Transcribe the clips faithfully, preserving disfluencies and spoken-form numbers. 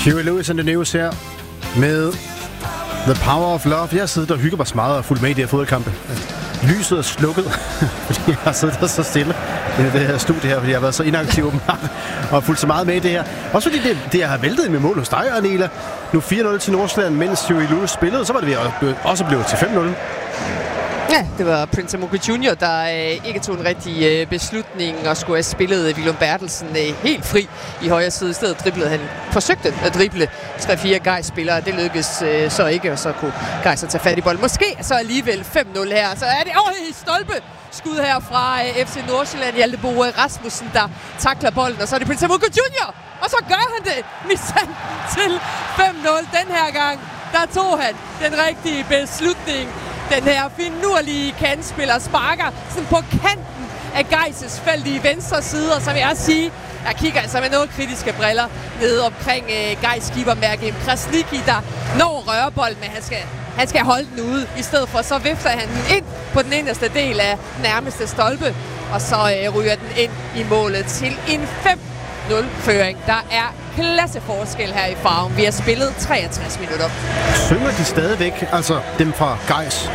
Huey Lewis and the News her med The Power of Love. Jeg har siddet og hygget mig så meget og fulgt med i de her fodboldkampe. Lyset er slukket, fordi jeg har siddet der så stille i det her studie her, fordi jeg har været så inaktiv og fulgt så meget med i det her. Også fordi det, det jeg har væltet med mål hos dig, Arnela. Nu fire nul til Nordsjælland, mens Huey Lewis spillede, så var det ved også blevet til fem nul. Ja, det var Prince Amope junior, der øh, ikke tog en rigtig øh, beslutning og skulle have spillet øh, Willum Bertelsen øh, helt fri i højre side. I stedet driblede han, forsøgte at drible tre fire Gais-spillere. Det lykkedes øh, så ikke, og så kunne Gais tage fat i bolden. Måske så alligevel fem nul her. Så er det over i stolpe skud her fra øh, F C Nordsjælland. Hjalte Bo Rasmussen, der takler bolden, og så er det Prince Amope junior. Og så gør han det. Missen til fem nul. Den her gang, der tog han den rigtige beslutning. Den her finurlige kantspiller sparker sådan på kanten af Gais' felt i venstre side, og så vil jeg sige, jeg kigger altså med noget kritiske briller nede omkring øh, Gais keeper Merkim Krasniqi, der når røre bolden, men han skal, han skal holde den ude. I stedet for så vifter han den ind på den inderste del af nærmeste stolpe, og så øh, ryger den ind i målet til en fem nul-føring. Der er klasseforskel her i farven. Vi har spillet treogtres minutter. Synger de stadigvæk, altså dem fra Gais?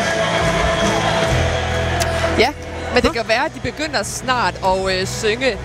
Ja, men det kan være, at de begynder snart at øh, synge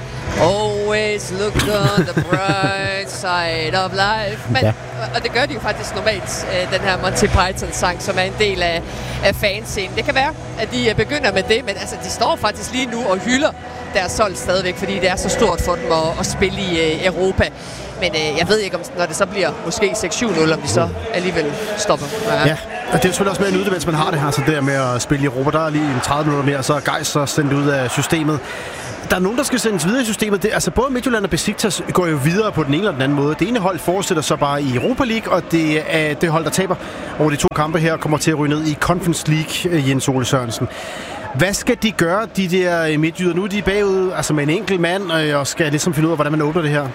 Always look on the bright side of life. Men, ja. Og det gør de jo faktisk normalt, øh, den her Monty Python-sang, som er en del af, af fanscenen. Det kan være, at de øh, begynder med det, men altså, de står faktisk lige nu og hylder deres hold stadigvæk, fordi det er så stort for dem at, at spille i øh, Europa. Men øh, jeg ved ikke, om når det så bliver måske seks syv nul, om de så alligevel stopper. Ja, ja. Og det er selvfølgelig også mere en nyde, mens man har det her, så der med at spille i Europa. Der er lige en tredive minutter mere, og så er Gais så sendt ud af systemet. Der er nogen, der skal sendes videre i systemet. Det, altså både Midtjylland og Besiktas går jo videre på den ene eller den anden måde. Det ene hold fortsætter så bare i Europa League, og det er det hold, der taber over de to kampe her, kommer til at ryge ned i Conference League, Jens Ole Sørensen. Hvad skal de gøre, de der midtjyder? Nu er de bagud altså med en enkelt mand, og skal ligesom finde ud af, hvordan man åbner det her.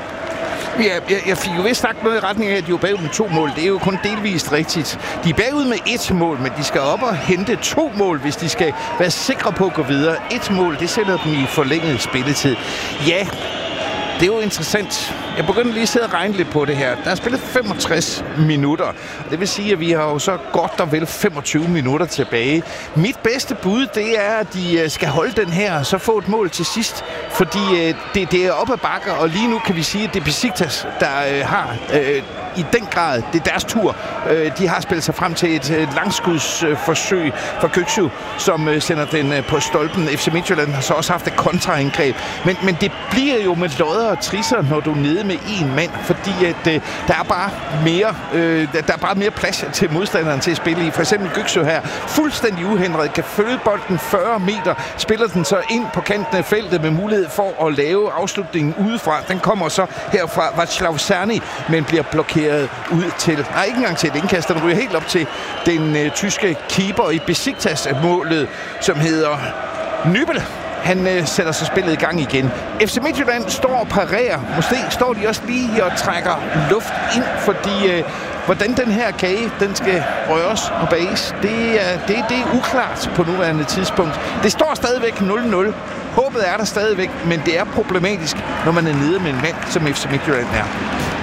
Ja, jeg, jeg fik jo vist sagt noget i retning af, at de er bagud med to mål. Det er jo kun delvist rigtigt. De er bagud med et mål, men de skal op og hente to mål, hvis de skal være sikre på at gå videre. Et mål, det sætter dem i forlænget spilletid. Ja, det er jo interessant. Jeg begynder lige at sidde og regne lidt på det her. Der er spillet femogtres minutter. Det vil sige, at vi har jo så godt og vel femogtyve minutter tilbage. Mit bedste bud, det er, at de skal holde den her og så få et mål til sidst. Fordi det, det er op ad bakker, og lige nu kan vi sige, at det er Besiktas, der har øh, i den grad, det er deres tur. Øh, de har spillet sig frem til et, et langskudsforsøg fra Kökçü, som øh, sender den øh, på stolpen. F C Midtjylland har så også haft et kontraangreb. Men, men det bliver jo med lodder og trisser, når du er nede med en mand, fordi at, øh, der er bare mere øh, der er bare mere plads til modstanderen til at spille i. For eksempel Kökçü her, fuldstændig uhindret, kan følge bolden fyrre meter, spiller den så ind på kanten af feltet med mulighed for at lave afslutningen udefra. Den kommer så her fra Václav Cerny, men bliver blokeret ud til, nej ikke engang til et indkast, den ryger helt op til den øh, tyske keeper i Besiktas-målet, som hedder Nübel. Han øh, sætter så spillet i gang igen. F C Midtjylland står og parerer. Måske står de også lige og trækker luft ind, fordi øh, hvordan den her kage, den skal røres og bages, det er, det, det er uklart på nuværende tidspunkt. Det står stadigvæk nul nul. Håbet er der stadigvæk, men det er problematisk, når man er nede med en mand, som F C Midtjylland er.